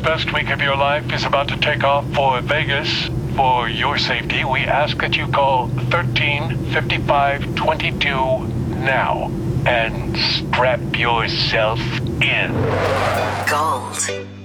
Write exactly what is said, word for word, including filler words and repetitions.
best week of your life is about to take off for Vegas. For your safety, we ask that you call thirteen fifty-five twenty-two now and strap yourself in. Gold.